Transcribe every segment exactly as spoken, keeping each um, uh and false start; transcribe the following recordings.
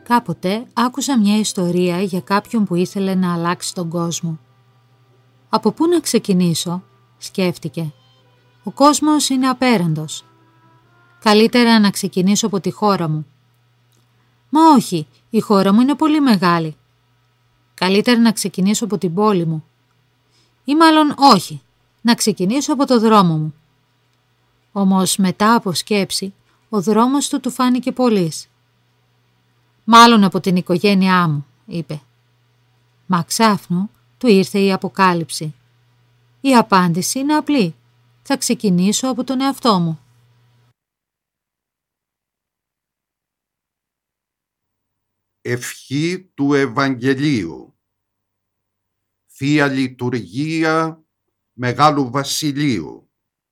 Κάποτε άκουσα μια ιστορία για κάποιον που ήθελε να αλλάξει τον κόσμο. «Από πού να ξεκινήσω?» σκέφτηκε. «Ο κόσμος είναι απέραντος. Καλύτερα να ξεκινήσω από τη χώρα μου». «Μα όχι, η χώρα μου είναι πολύ μεγάλη». «Καλύτερα να ξεκινήσω από την πόλη μου». «Ή μάλλον όχι, να ξεκινήσω από το δρόμο μου». Όμως μετά από σκέψη, ο δρόμος του του φάνηκε πολύς. «Μάλλον από την οικογένειά μου», είπε. Μα ξάφνου του ήρθε η αποκάλυψη. Η απάντηση είναι απλή. Θα ξεκινήσω από τον εαυτό μου. Ευχή του Ευαγγελίου. Θεία Λειτουργία Μεγάλου Βασιλείου.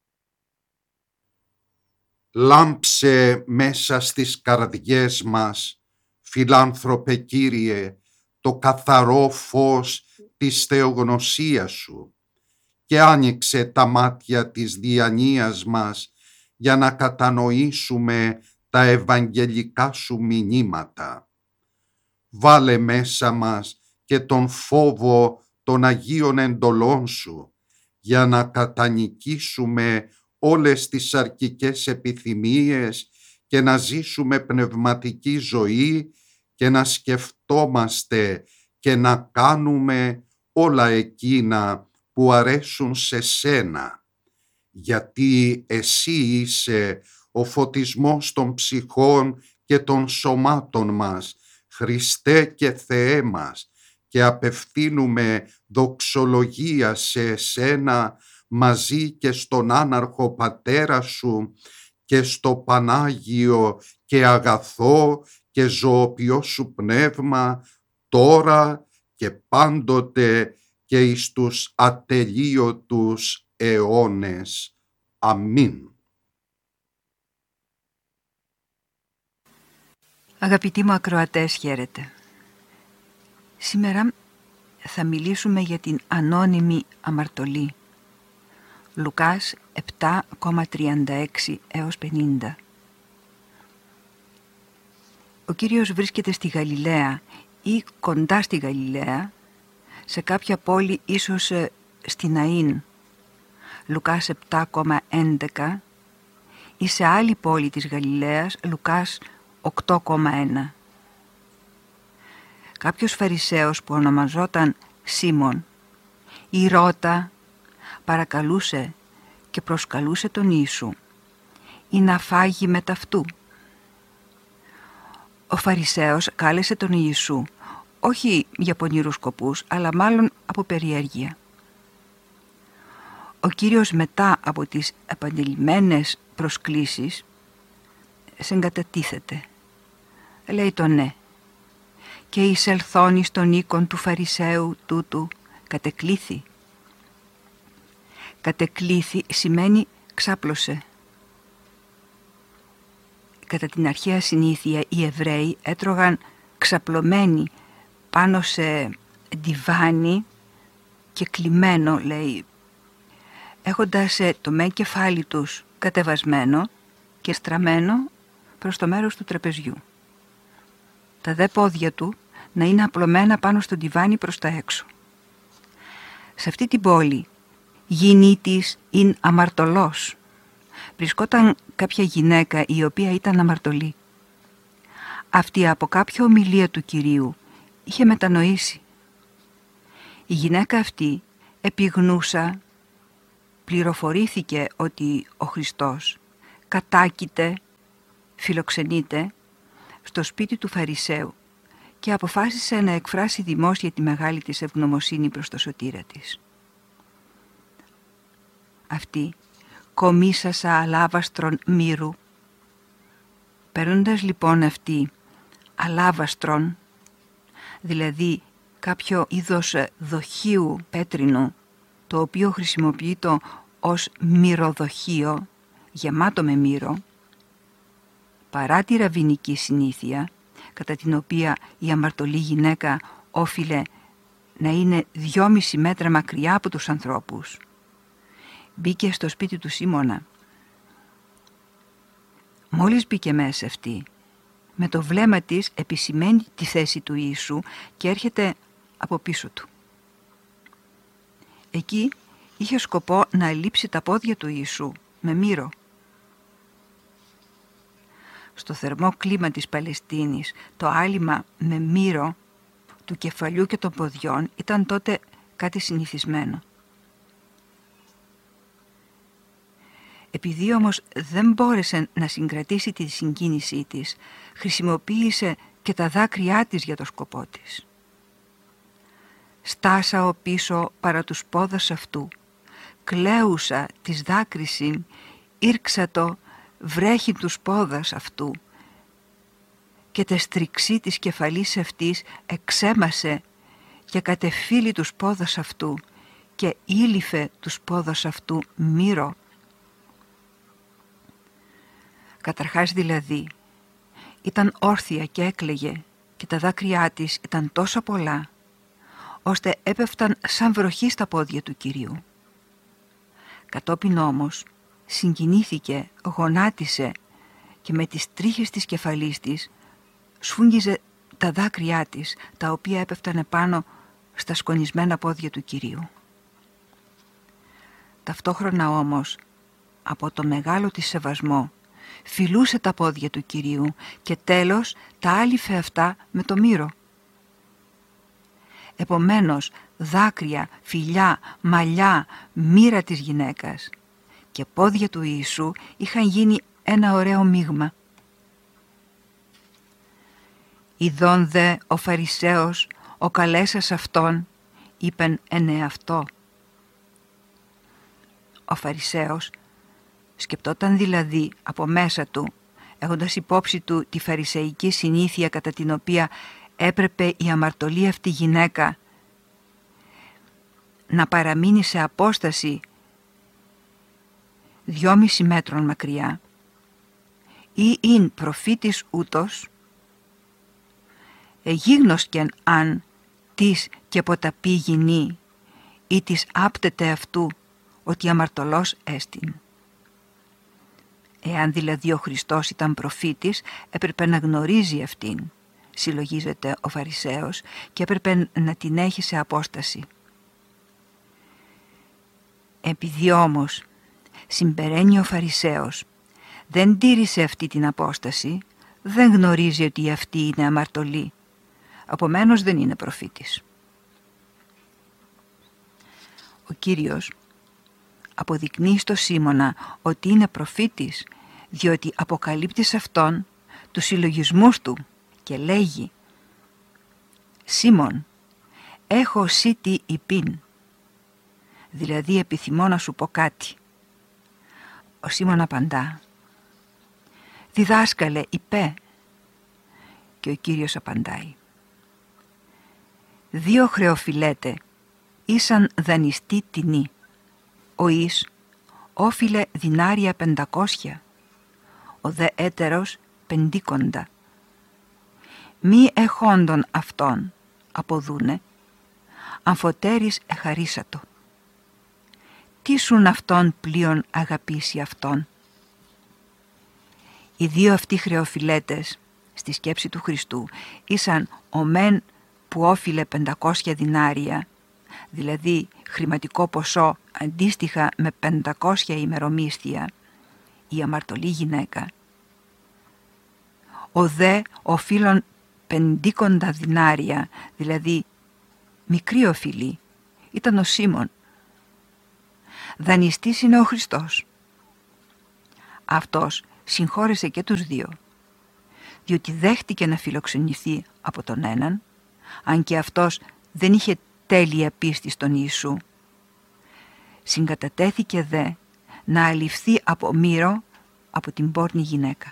Λάμψε μέσα στις καρδιές μας, φιλάνθρωπε Κύριε, το καθαρό φως της θεογνωσίας Σου και άνοιξε τα μάτια της διανοίας μας για να κατανοήσουμε τα ευαγγελικά Σου μηνύματα. Βάλε μέσα μας και τον φόβο των Αγίων εντολών Σου για να κατανικήσουμε όλες τις σαρκικές επιθυμίες και να ζήσουμε πνευματική ζωή και να σκεφτόμαστε και να κάνουμε όλα εκείνα που αρέσουν σε Σένα, γιατί Εσύ είσαι ο φωτισμός των ψυχών και των σωμάτων μας, Χριστέ και Θεέ μας, και απευθύνουμε δοξολογία σε Εσένα μαζί και στον άναρχο Πατέρα Σου και στο Πανάγιο και αγαθό και ζωοποιό Σου Πνεύμα, τώρα και πάντοτε και εις τους ατελείωτους αιώνες. Αμήν. Αγαπητοί μου ακροατές, χαίρετε. Σήμερα θα μιλήσουμε για την ανώνυμη αμαρτωλή. Λουκάς επτά τριάντα έξι έως πενήντα. Ο Κύριος βρίσκεται στη Γαλιλαία ή κοντά στη Γαλιλαία, σε κάποια πόλη ίσως στην Αΐν, Λουκάς επτά έντεκα, ή σε άλλη πόλη της Γαλιλαίας, Λουκάς οκτώ ένα. Κάποιος Φαρισαίος που ονομαζόταν Σίμων ή Ρώτα παρακαλούσε και προσκαλούσε τον Ιησού ή να φάγει με ταυτού. Ο Φαρισαίος κάλεσε τον Ιησού όχι για πονηρούς σκοπούς, αλλά μάλλον από περιέργεια. Ο Κύριος μετά από τις επανειλημμένες προσκλήσεις συγκατατίθεται. Λέει το ναι και εισελθόν εις τον οίκον του Φαρισαίου τούτου κατεκλήθη. Κατεκλήθη σημαίνει ξάπλωσε. Κατά την αρχαία συνήθεια οι Εβραίοι έτρωγαν ξαπλωμένοι πάνω σε ντιβάνι και κλιμμένο, λέει, έχοντας το μεν κεφάλι τους κατεβασμένο και στραμμένο προς το μέρος του τραπεζιού. Τα δε πόδια του να είναι απλωμένα πάνω στο ντιβάνι προς τα έξω. Σε αυτή την πόλη, γυνήτης ειν αμαρτωλός, βρισκόταν κάποια γυναίκα η οποία ήταν αμαρτωλή. Αυτή από κάποια ομιλία του Κυρίου είχε μετανοήσει. Η γυναίκα αυτή επιγνούσα πληροφορήθηκε ότι ο Χριστός κατάκειται, φιλοξενείται στο σπίτι του Φαρισαίου και αποφάσισε να εκφράσει δημόσια τη μεγάλη της ευγνωμοσύνη προς το σωτήρα της. Αυτή κομίσασα αλάβαστρον μύρου. Παίρνοντας λοιπόν αυτή αλάβαστρον, δηλαδή κάποιο είδος δοχείου πέτρινου, το οποίο χρησιμοποιείται ως μυροδοχείο, γεμάτο με μύρο, παρά τη ραβινική συνήθεια, κατά την οποία η αμαρτωλή γυναίκα όφιλε να είναι δυόμιση μέτρα μακριά από τους ανθρώπους, μπήκε στο σπίτι του Σίμωνα. Μόλις μπήκε μέσα αυτή, με το βλέμμα της επισημαίνει τη θέση του Ιησού και έρχεται από πίσω του. Εκεί είχε σκοπό να αλείψει τα πόδια του Ιησού με μύρο. Στο θερμό κλίμα της Παλαιστίνης, το άλυμα με μύρο του κεφαλιού και των ποδιών ήταν τότε κάτι συνηθισμένο. Επειδή όμως δεν μπόρεσε να συγκρατήσει τη συγκίνησή της, χρησιμοποίησε και τα δάκρυά της για το σκοπό της. «Στάσα ο πίσω παρά τους πόδας αυτού, κλαίουσα της δάκρυσιν, ήρξα το βρέχει τους πόδας αυτού και τε στριξή της κεφαλής αυτής εξέμασε και κατεφύλει τους πόδας αυτού και ήλυφε τους πόδας αυτού μύρο». Καταρχάς δηλαδή ήταν όρθια και έκλαιγε και τα δάκρυά της ήταν τόσο πολλά ώστε έπεφταν σαν βροχή στα πόδια του Κυρίου. Κατόπιν όμως συγκινήθηκε, γονάτισε και με τις τρίχες της κεφαλής της σφούγγιζε τα δάκρυά της, τα οποία έπεφτανε πάνω στα σκονισμένα πόδια του Κυρίου. Ταυτόχρονα όμως, από το μεγάλο της σεβασμό, φιλούσε τα πόδια του Κυρίου και τέλος τα άλυφε αυτά με το μύρο. Επομένως, δάκρυα, φιλιά, μαλλιά, μοίρα της γυναίκας και πόδια του Ιησού είχαν γίνει ένα ωραίο μείγμα. «Ιδών δε ο Φαρισαίος, ο καλέσας αυτόν, είπεν εν εαυτό». Ο Φαρισαίος σκεπτόταν δηλαδή από μέσα του, έχοντας υπόψη του τη φαρισαϊκή συνήθεια κατά την οποία έπρεπε η αμαρτωλή αυτή γυναίκα να παραμείνει σε απόσταση δυόμισι μέτρων μακριά, ή ειν προφήτης ούτως, εγίγνωσκεν αν της και ποταπή γυνή ή της άπτεται αυτού ότι αμαρτωλός έστιν. Εάν δηλαδή ο Χριστός ήταν προφήτης, έπρεπε να γνωρίζει αυτήν, συλλογίζεται ο Φαρισαίος, και έπρεπε να την έχει σε απόσταση. Επειδή όμως συμπεραίνει ο Φαρισαίος, δεν τήρησε αυτή την απόσταση, δεν γνωρίζει ότι αυτή είναι αμαρτωλή, επομένως δεν είναι προφήτης. Ο Κύριος αποδεικνύει στο Σίμωνα ότι είναι προφήτης, διότι αποκαλύπτει σε αυτόν τους συλλογισμούς του και λέγει «Σίμων, έχω σύ τι υπήν», δηλαδή επιθυμώ να σου πω κάτι. Ο Σίμων απαντά «Διδάσκαλε, υπέ», και ο Κύριος απαντάει «Δύο χρεοφιλέτε, ήσαν δανειστή τινή, ο εις όφιλε δινάρια πεντακόσια, ο δε έτερος πεντίκοντα. Μη εχόντων αυτόν αποδούνε, αμφωτέρης εχαρίσατο. Τι σουν αυτόν πλοίον αγαπήσει αυτόν». Οι δύο αυτοί χρεοφιλέτες στη σκέψη του Χριστού ήσαν ο μεν που όφιλε πεντακόσια δινάρια, δηλαδή χρηματικό ποσό αντίστοιχα με πεντακόσια ημερομίσθια, η αμαρτωλή γυναίκα. Ο δε οφείλων πεντίκοντα δινάρια, δηλαδή μικρή οφειλή, ήταν ο Σίμων. Δανειστής είναι ο Χριστός. Αυτός συγχώρεσε και τους δύο, διότι δέχτηκε να φιλοξενηθεί από τον έναν, αν και αυτός δεν είχε τέλεια πίστη στον Ιησού. Συγκατατέθηκε δε να αληφθεί από μύρο από την πόρνη γυναίκα.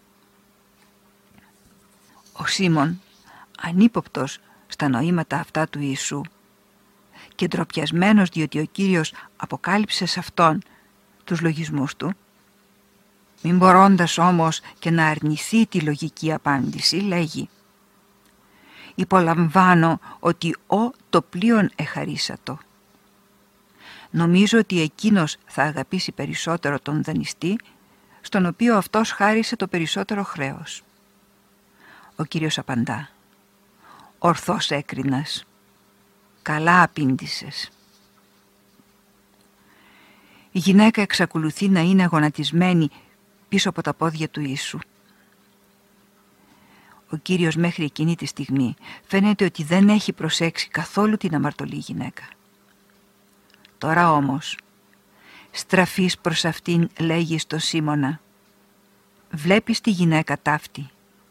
Ο Σίμων, ανύποπτος στα νοήματα αυτά του Ιησού και ντροπιασμένος διότι ο Κύριος αποκάλυψε σε αυτόν τους λογισμούς του, μην μπορώντας όμως και να αρνηθεί τη λογική απάντηση, λέγει «Υπολαμβάνω ότι ο το πλοίον εχαρίσατο». Νομίζω ότι εκείνος θα αγαπήσει περισσότερο τον δανειστή, στον οποίο αυτός χάρισε το περισσότερο χρέος. Ο Κύριος απαντά: «Ορθώς έκρινας. Καλά απήντησες». Η γυναίκα εξακολουθεί να είναι γονατισμένη πίσω από τα πόδια του Ιησού. Ο Κύριος μέχρι εκείνη τη στιγμή φαίνεται ότι δεν έχει προσέξει καθόλου την αμαρτωλή γυναίκα. Τώρα όμως, στραφής προς αυτήν, λέγει στο Σίμωνα: «Βλέπεις τη γυναίκα ταύτη.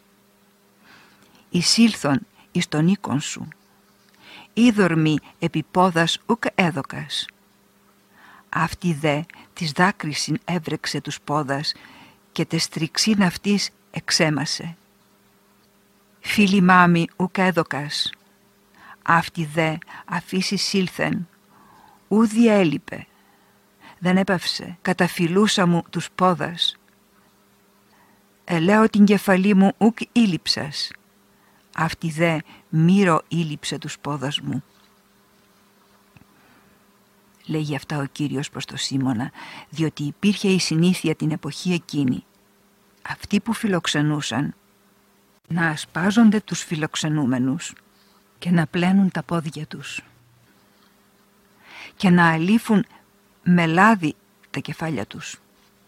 Εισήλθον εις τον οίκον σου. Είδωρμη επί πόδας ουκ έδωκας. Αυτή δε της δάκρυσιν έβρεξε τους πόδας και τε στριξίν αυτής εξέμασε. Φίλη μάμη ουκ έδωκας. Αυτή δε αφήσει σύλθεν, ου διέλειπε. Δεν έπαυσε, καταφυλούσα μου τους πόδας. Ελέω την κεφαλή μου ουκ ήλιψας. Αυτή δε μύρο ήλιψε τους πόδας μου». Λέγει αυτά ο Κύριος προς το Σίμωνα, διότι υπήρχε η συνήθεια την εποχή εκείνη, αυτοί που φιλοξενούσαν, να ασπάζονται τους φιλοξενούμενους και να πλένουν τα πόδια τους και να αλήφουν με λάδι τα κεφάλια τους.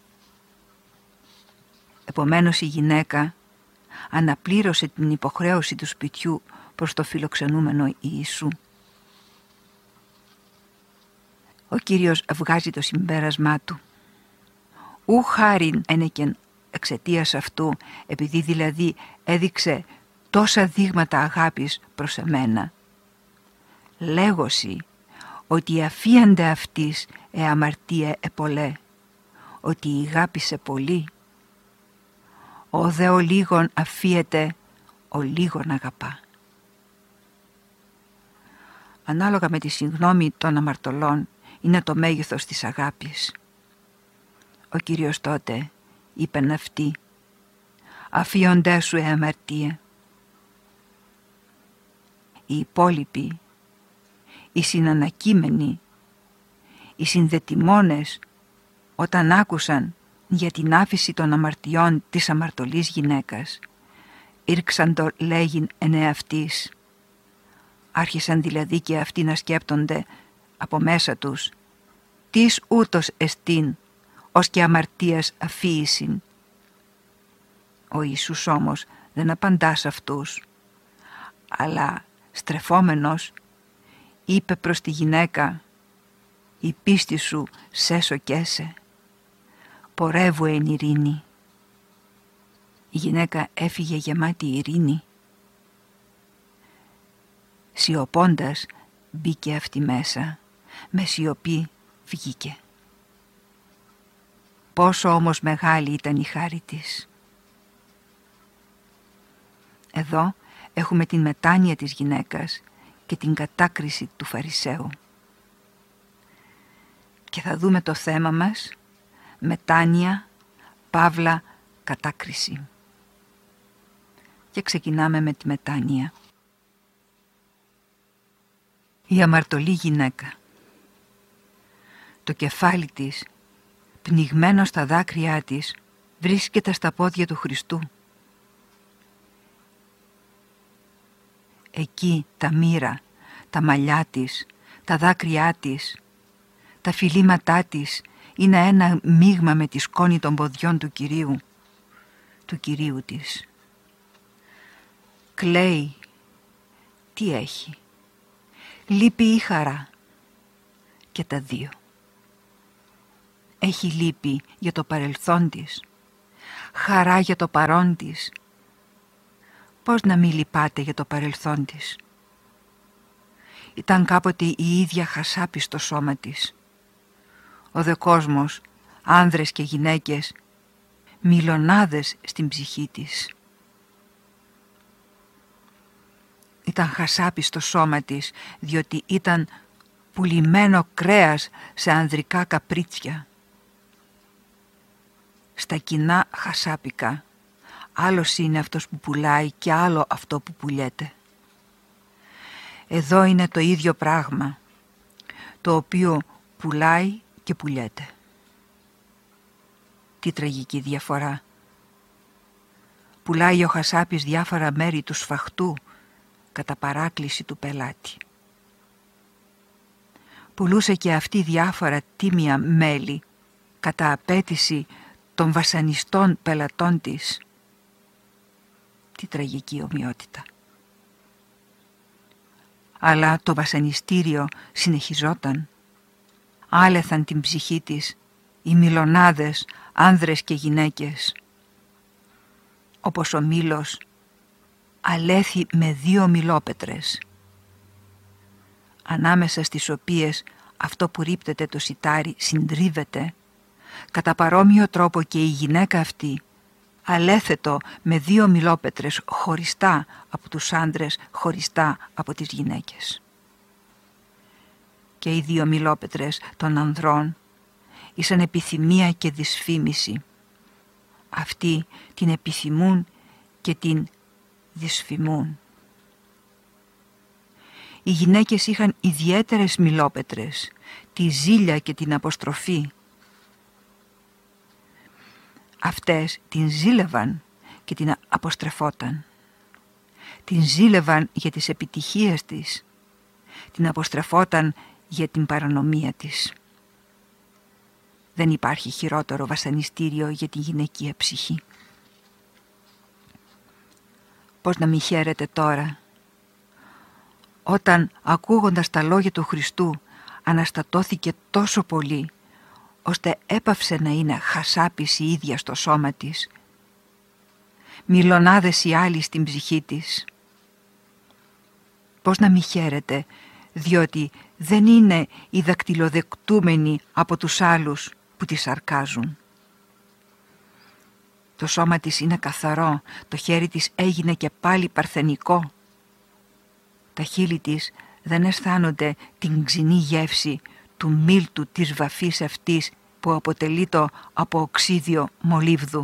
Επομένως η γυναίκα αναπλήρωσε την υποχρέωση του σπιτιού προς το φιλοξενούμενο Ιησού. Ο Κύριος βγάζει το συμπέρασμά του: «Ου χάριν ένεκεν εξαιτίας αυτού, επειδή δηλαδή έδειξε τόσα δείγματα αγάπης προς εμένα. Λέγωση ότι αφίαντε αυτής εαμαρτίε επολέ, ότι ηγάπησε πολύ. Ο δε ο λίγον αφίεται, ο λίγον αγαπά». Ανάλογα με τη συγγνώμη των αμαρτωλών είναι το μέγεθος της αγάπης. Ο Κύριος τότε είπεν αυτή: «Αφίοντέ σου εαμαρτία». Οι υπόλοιποι, οι συνανακείμενοι, οι συνδετημόνες, όταν άκουσαν για την άφηση των αμαρτιών της αμαρτωλής γυναίκας, ήρξαν το λέγειν εν εαυτής. Άρχισαν δηλαδή και αυτοί να σκέπτονται από μέσα τους: «Τις ούτως εστίν, ως και αμαρτίας αφίησιν». Ο Ιησούς όμως δεν απαντά σε αυτούς, αλλά στρεφόμενος είπε προς τη γυναίκα: «Η πίστη σου σε σοκέσε, πορεύου εν ειρήνη». Η γυναίκα έφυγε γεμάτη ειρήνη. Σιωπώντας μπήκε αυτή μέσα, με σιωπή βγήκε. Πόσο όμως μεγάλη ήταν η χάρη της. Εδώ έχουμε την μετάνοια της γυναίκας και την κατάκριση του Φαρισαίου. Και θα δούμε το θέμα μας: μετάνοια, παύλα, κατάκριση. Και ξεκινάμε με τη μετάνοια. Η αμαρτωλή γυναίκα. Το κεφάλι της, πνιγμένο στα δάκρυά της, βρίσκεται στα πόδια του Χριστού. Εκεί τα μοίρα, τα μαλλιά της, τα δάκρυά της, τα φιλήματά της είναι ένα μείγμα με τη σκόνη των ποδιών του Κυρίου, του Κυρίου της. Κλαίει. Τι έχει? Λύπη ή χαρά? Και τα δύο. Έχει λύπη για το παρελθόν της, χαρά για το παρόν της. Πώς να μην λυπάται για το παρελθόν της? Ήταν κάποτε η ίδια χασάπη στο σώμα της. Ο δε κόσμος, άνδρες και γυναίκες, μιλονάδες στην ψυχή της. Ήταν χασάπη στο σώμα της, διότι ήταν πουλημένο κρέας σε ανδρικά καπρίτσια. Στα κοινά χασάπικα, άλλος είναι αυτός που πουλάει και άλλο αυτό που πουλιέται. Εδώ είναι το ίδιο πράγμα, το οποίο πουλάει και πουλιέται. Τι τραγική διαφορά. πουλάει ο Χασάπης διάφορα μέρη του σφαχτού κατά παράκληση του πελάτη. Πουλούσε και αυτή διάφορα τίμια μέλη κατά απέτηση των βασανιστών πελατών της. Τι τραγική ομοιότητα. Αλλά το βασανιστήριο συνεχιζόταν. Άλεθαν την ψυχή της οι μιλονάδες, άνδρες και γυναίκες. Όπως ο μήλος αλέθη με δύο μιλόπετρες, ανάμεσα στις οποίες αυτό που ρίπτεται το σιτάρι συντρίβεται, κατά παρόμοιο τρόπο και η γυναίκα αυτή αλέθετο με δύο μιλόπετρες χωριστά από τους άνδρες, χωριστά από τις γυναίκες. Και οι δύο μιλόπετρες των ανδρών ήσαν επιθυμία και δυσφήμιση. Αυτοί την επιθυμούν και την δυσφημούν. Οι γυναίκες είχαν ιδιαίτερες μιλόπετρες, τη ζήλια και την αποστροφή. Αυτές την ζήλευαν και την αποστρεφόταν. Την ζήλευαν για τις επιτυχίες της, την αποστρεφόταν για την παρανομία της. Δεν υπάρχει χειρότερο βασανιστήριο για τη γυναικεία ψυχή. Πώς να μη χαίρεται τώρα, όταν ακούγοντας τα λόγια του Χριστού αναστατώθηκε τόσο πολύ, ώστε έπαυσε να είναι χασάπης η ίδια στο σώμα της, μιλονάδες οι άλλοι στην ψυχή της. Πώς να μη χαίρεται, διότι δεν είναι οι δακτυλοδεκτούμενοι από τους άλλους που τη σαρκάζουν. Το σώμα της είναι καθαρό, το χέρι της έγινε και πάλι παρθενικό. Τα χείλη της δεν αισθάνονται την ξινή γεύση του μίλτου της βαφής αυτής που αποτελείτο από οξύδιο μολύβδου.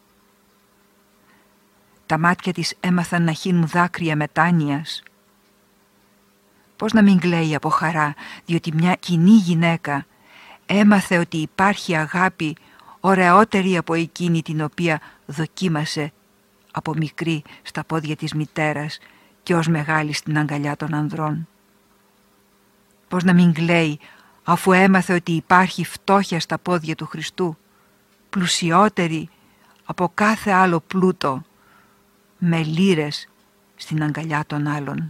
Τα μάτια της έμαθαν να χύνουν δάκρυα μετάνοιας. Πώς να μην κλαίει από χαρά, διότι μια κοινή γυναίκα έμαθε ότι υπάρχει αγάπη ωραιότερη από εκείνη την οποία δοκίμασε από μικρή στα πόδια της μητέρας και ως μεγάλη στην αγκαλιά των ανδρών. Πώς να μην κλαίει αφού έμαθε ότι υπάρχει φτώχεια στα πόδια του Χριστού, πλουσιότερη από κάθε άλλο πλούτο, με λύρες στην αγκαλιά των άλλων.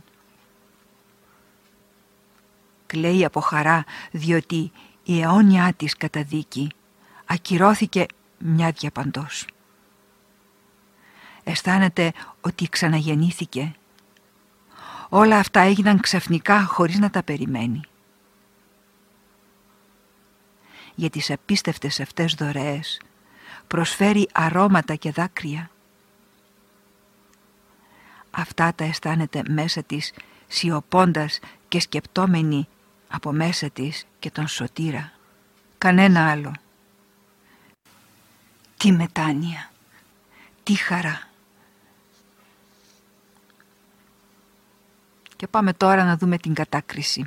Κλαίει από χαρά διότι η αιώνιά της καταδίκη ακυρώθηκε μια διαπαντός. Αισθάνεται ότι ξαναγεννήθηκε. Όλα αυτά έγιναν ξαφνικά χωρίς να τα περιμένει. Για τις απίστευτες αυτές δωρεές προσφέρει αρώματα και δάκρυα. Αυτά τα αισθάνεται μέσα της, σιωπώντας και σκεπτόμενη από μέσα της και τον σωτήρα. Κανένα άλλο. Τι μετάνοια, τι χαρά. Και πάμε τώρα να δούμε την κατάκριση.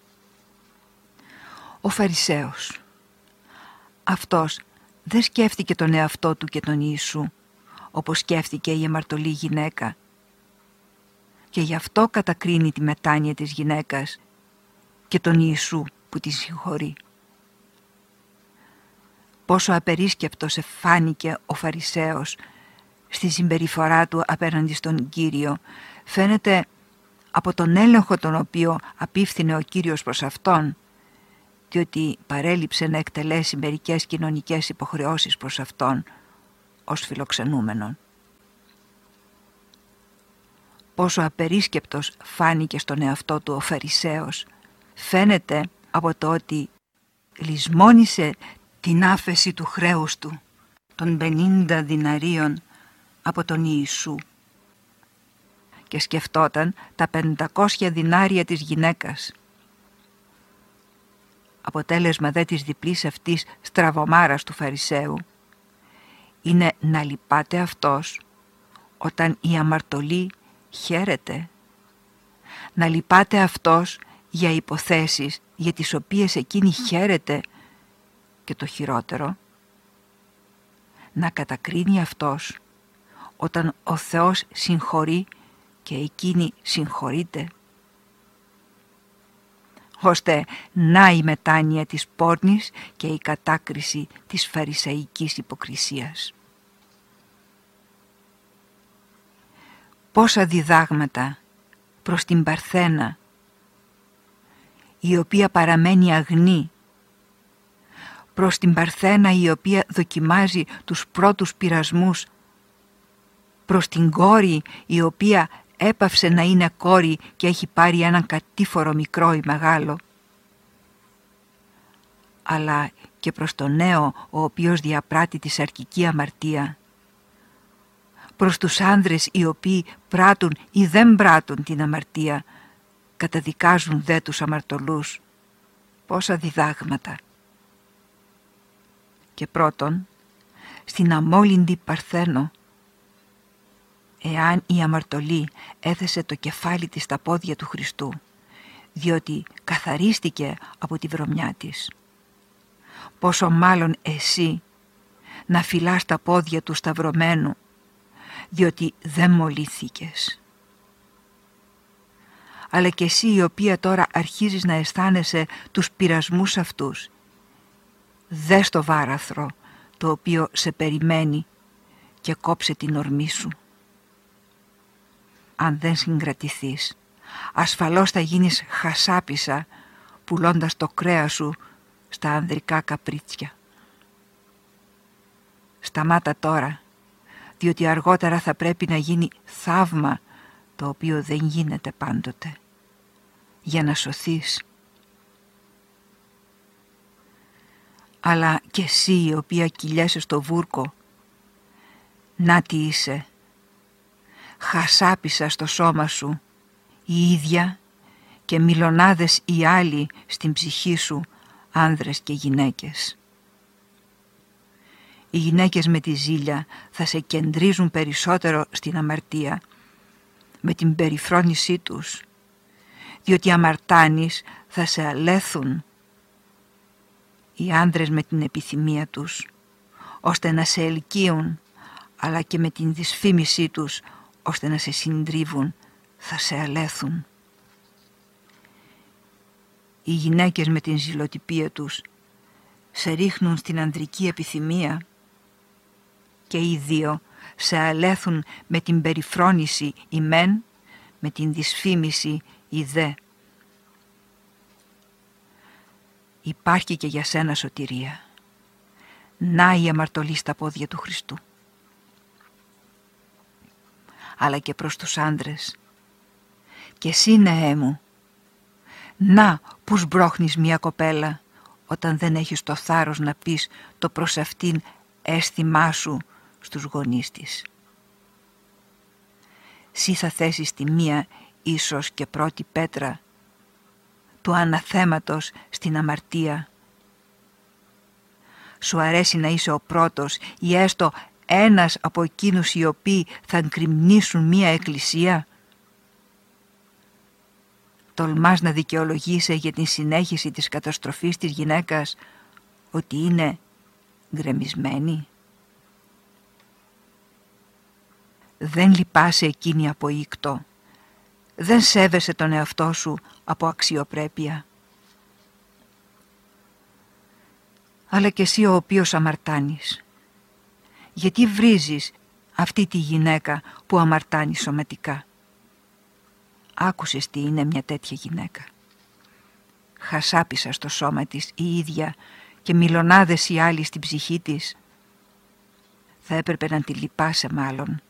Ο Φαρισαίος. Αυτός δεν σκέφτηκε τον εαυτό του και τον Ιησού, όπως σκέφτηκε η αμαρτωλή γυναίκα. Και γι' αυτό κατακρίνει τη μετάνοια της γυναίκας και τον Ιησού που τη συγχωρεί. Πόσο απερίσκεπτος εφάνηκε ο Φαρισαίος στη συμπεριφορά του απέναντι στον Κύριο, φαίνεται από τον έλεγχο τον οποίο απίφθινε ο Κύριος προς αυτόν, διότι παρέλειψε να εκτελέσει μερικές κοινωνικές υποχρεώσεις προς αυτόν ως φιλοξενούμενον. Πόσο απερίσκεπτος φάνηκε στον εαυτό του ο Φαρισαίος, φαίνεται από το ότι λησμόνισε την άφεση του χρέους του, των πενήντα διναρίων από τον Ιησού, και σκεφτόταν τα πεντακόσια δινάρια της γυναίκας. Αποτέλεσμα δε της διπλής αυτής στραβωμάρας του Φαρισαίου είναι να λυπάται αυτός όταν η αμαρτωλή χαίρεται, να λυπάται αυτός για υποθέσεις για τις οποίες εκείνη χαίρεται, και το χειρότερο, να κατακρίνει αυτός όταν ο Θεός συγχωρεί και εκείνη συγχωρείται? Ώστε να η μετάνοια της πόρνης και η κατάκριση της φαρισαϊκής υποκρισίας. Πόσα διδάγματα προς την Παρθένα, η οποία παραμένει αγνή, προς την Παρθένα η οποία δοκιμάζει τους πρώτους πειρασμούς, προς την κόρη η οποία έπαυσε να είναι κόρη και έχει πάρει έναν κατήφορο μικρό ή μεγάλο, αλλά και προς τον νέο ο οποίος διαπράττει τη σαρκική αμαρτία, προς τους άνδρες οι οποίοι πράττουν ή δεν πράττουν την αμαρτία, καταδικάζουν δε τους αμαρτωλούς. Πόσα διδάγματα! Και πρώτον, στην αμόλυντη Παρθένο, εάν η αμαρτωλή έθεσε το κεφάλι της στα πόδια του Χριστού, διότι καθαρίστηκε από τη βρωμιά της, πόσο μάλλον εσύ να φυλάς τα πόδια του σταυρωμένου, διότι δεν μολύθηκες. Αλλά και εσύ η οποία τώρα αρχίζεις να αισθάνεσαι τους πειρασμούς αυτούς, δες το βάραθρο το οποίο σε περιμένει και κόψε την ορμή σου. Αν δεν συγκρατηθείς, ασφαλώς θα γίνεις χασάπισσα πουλώντας το κρέας σου στα ανδρικά καπρίτσια. Σταμάτα τώρα, διότι αργότερα θα πρέπει να γίνει θαύμα το οποίο δεν γίνεται πάντοτε, για να σωθείς. Αλλά και εσύ η οποία κυλιέσαι στο βούρκο, να τι είσαι, χασάπισα στο σώμα σου, η ίδια και μιλονάδες οι άλλοι στην ψυχή σου, άνδρες και γυναίκες. Οι γυναίκες με τη ζήλια θα σε κεντρίζουν περισσότερο στην αμαρτία, με την περιφρόνησή τους, διότι οι αμαρτάνεις θα σε αλέθουν. Οι άνδρες με την επιθυμία τους, ώστε να σε ελκύουν, αλλά και με την δυσφήμισή τους, ώστε να σε συντρίβουν, θα σε αλέθουν. Οι γυναίκες με την ζηλοτυπία τους σε ρίχνουν στην ανδρική επιθυμία και οι δύο σε αλέθουν με την περιφρόνηση η μεν, με την δυσφήμιση η δε. Υπάρχει και για σένα σωτηρία. Να η αμαρτωλή στα πόδια του Χριστού. Αλλά και προς τους άντρες. Και εσύ νεέ μου, να που σμπρώχνεις μια κοπέλα όταν δεν έχεις το θάρρος να πεις το προς αυτήν αίσθημά σου στους γονείς της. Συ θα θέσεις τη μία ίσως και πρώτη πέτρα του αναθέματος στην αμαρτία. Σου αρέσει να είσαι ο πρώτος ή έστω ένας από εκείνους οι οποίοι θα εγκριμνήσουν μία εκκλησία. Τολμάς να δικαιολογείσαι για την συνέχιση της καταστροφής της γυναίκας ότι είναι γκρεμισμένη. Δεν λυπάσαι εκείνη από ήκτο. Δεν σέβεσαι τον εαυτό σου από αξιοπρέπεια. Αλλά και εσύ ο οποίος αμαρτάνεις. Γιατί βρίζεις αυτή τη γυναίκα που αμαρτάνει σωματικά? Άκουσες τι είναι μια τέτοια γυναίκα. Χασάπισα στο σώμα της η ίδια και μιλονάδες οι άλλοι στην ψυχή της. Θα έπρεπε να τη λυπάσαι μάλλον,